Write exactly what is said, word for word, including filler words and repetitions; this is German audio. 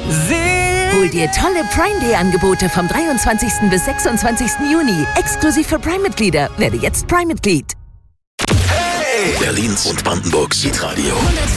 Hol dir tolle Prime Day Angebote vom dreiundzwanzigsten bis sechsundzwanzigsten Juni. Exklusiv für Prime-Mitglieder. Werde jetzt Prime-Mitglied. Hey! Berlins und Brandenburgs Hitradio.